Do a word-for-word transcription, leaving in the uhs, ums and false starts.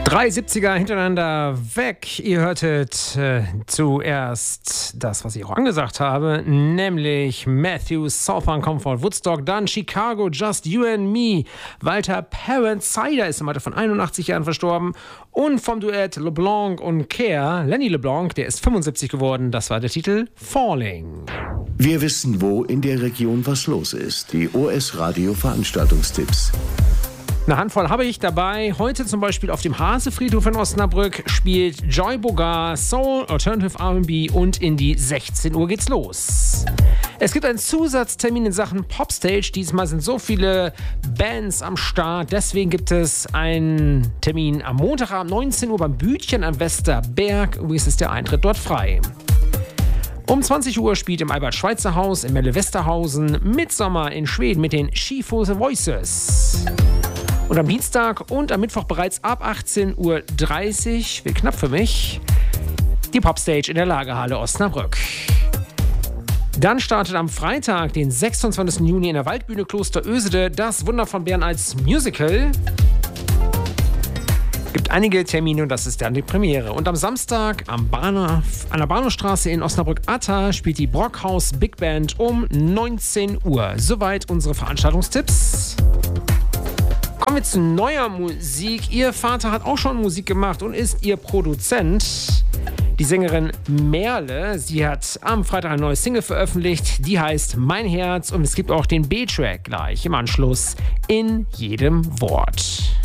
Drei siebziger hintereinander weg. Ihr hörtet äh, zuerst das, was ich auch angesagt habe, nämlich Matthews, Southern Comfort, Woodstock, dann Chicago, Just You and Me. Walter Parent Cider ist im Alter von einundachtzig Jahren verstorben. Und vom Duett LeBlanc und Care, Lenny LeBlanc, der ist fünfundsiebzig geworden. Das war der Titel Falling. Wir wissen, wo in der Region was los ist. Die O S-Radio-Veranstaltungstipps. Eine Handvoll habe ich dabei. Heute zum Beispiel auf dem Hasefriedhof in Osnabrück spielt Joy Bogart Soul, Alternative R and B und Indie. sechzehn Uhr geht's los. Es gibt einen Zusatztermin in Sachen Popstage. Diesmal sind so viele Bands am Start. Deswegen gibt es einen Termin am Montagabend neunzehn Uhr beim Bütchen am Westerberg. Übrigens ist der Eintritt dort frei. Um zwanzig Uhr spielt im Albert-Schweitzer-Haus in Melle-Westerhausen Midsommer in Schweden mit den Schifo Voices. Und am Dienstag und am Mittwoch bereits ab achtzehn Uhr dreißig, wird knapp für mich, die Popstage in der Lagerhalle Osnabrück. Dann startet am Freitag, den sechsundzwanzigsten Juni in der Waldbühne Kloster Ösede, das Wunder von Bern als Musical. Gibt einige Termine und das ist dann die Premiere. Und am Samstag am Bahnhof, an der Bahnhofstraße in Osnabrück-Atta spielt die Brockhaus Big Band um neunzehn Uhr. Soweit unsere Veranstaltungstipps. Kommen wir zu neuer Musik. Ihr Vater hat auch schon Musik gemacht und ist ihr Produzent. Die Sängerin Merle, sie hat am Freitag eine neue Single veröffentlicht, die heißt Mein Herz und es gibt auch den B-Track gleich im Anschluss in jedem Wort.